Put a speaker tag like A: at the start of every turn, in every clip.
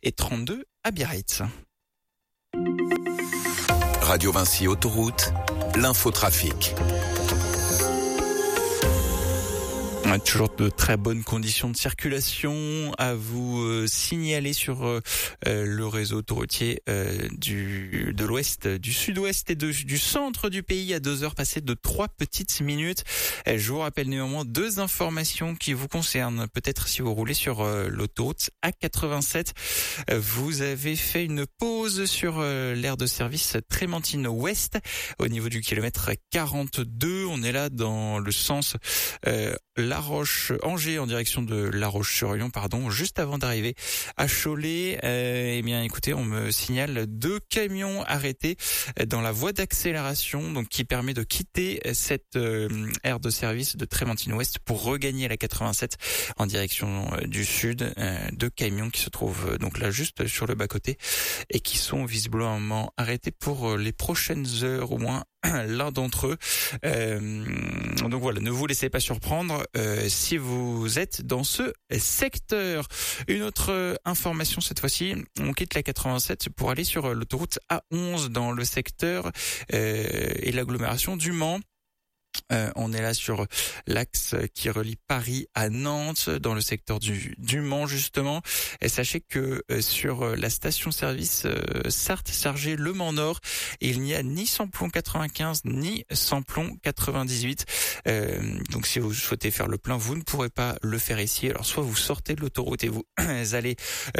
A: et 32 à Biarritz.
B: Radio Vinci Autoroute, l'infotrafic.
A: Toujours de très bonnes conditions de circulation à vous signaler sur le réseau autoroutier de l'ouest, du sud-ouest et du centre du pays à 2 heures passées de 3 petites minutes. Je vous rappelle néanmoins 2 informations qui vous concernent. Peut-être si vous roulez sur l'autoroute A87, vous avez fait une pause sur l'aire de service Trémentine Ouest au niveau du kilomètre 42. On est là dans le sens La Roche-Angers en direction de La Roche-sur-Yon, juste avant d'arriver à Cholet. Eh bien, écoutez, on me signale 2 camions arrêtés dans la voie d'accélération, donc qui permet de quitter cette aire de service de Trémentine-Ouest pour regagner la 87 en direction du sud. 2 camions qui se trouvent donc là juste sur le bas-côté et qui sont visiblement arrêtés pour les prochaines heures au moins. L'un d'entre eux. Donc voilà, ne vous laissez pas surprendre si vous êtes dans ce secteur. Une autre information cette fois-ci, on quitte la 87 pour aller sur l'autoroute A11 dans le secteur et l'agglomération du Mans. On est là sur l'axe qui relie Paris à Nantes, dans le secteur du Mans justement. Et sachez que sur la station-service Sarthe-Sargé Le Mans Nord, il n'y a ni samplon 95 ni samplon 98. Donc si vous souhaitez faire le plein, vous ne pourrez pas le faire ici. Alors soit vous sortez de l'autoroute et vous allez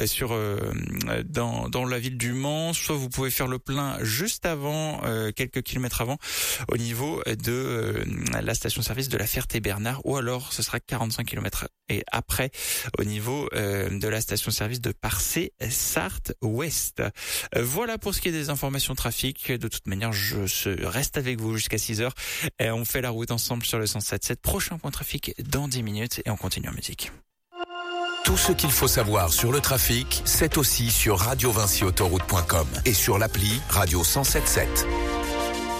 A: dans la ville du Mans, soit vous pouvez faire le plein juste avant, quelques kilomètres avant, au niveau de la station-service de la Ferté-Bernard, ou alors ce sera 45 km et après au niveau de la station-service de Parcé-Sarthe-Ouest. Voilà pour ce qui est des informations trafic. De toute manière, je reste avec vous jusqu'à 6h. On fait la route ensemble sur le 107.7. Prochain point trafic dans 10 minutes et on continue en musique.
B: Tout ce qu'il faut savoir sur le trafic, c'est aussi sur radiovinciautoroute.com et sur l'appli Radio 107.7.